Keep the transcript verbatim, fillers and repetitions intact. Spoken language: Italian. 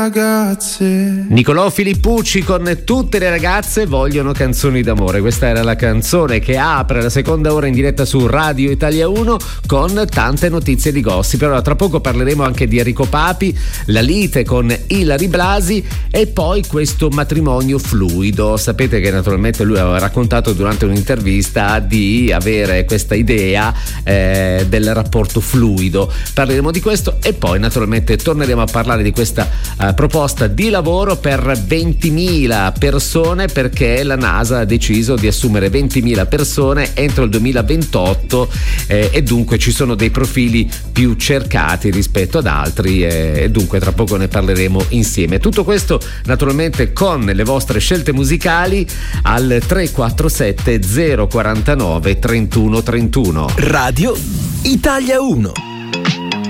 ragazze. Nicolò Filippucci con Tutte le ragazze vogliono canzoni d'amore. Questa era la canzone che apre la seconda ora in diretta su Radio Italia uno con tante notizie di gossip. Allora, tra poco parleremo anche di Enrico Papi, la lite con Ilary Blasi e poi questo matrimonio fluido. Sapete che naturalmente lui aveva raccontato durante un'intervista di avere questa idea eh, del rapporto fluido. Parleremo di questo e poi naturalmente torneremo a parlare di questa eh, proposta di lavoro per ventimila persone, perché la NASA ha deciso di assumere ventimila persone entro il duemilaventotto eh, e dunque ci sono dei profili più cercati rispetto ad altri eh, e dunque tra poco ne parleremo insieme. Tutto questo naturalmente con le vostre scelte musicali al tre quattro sette zero quarantanove trentuno trentuno. Radio Italia uno.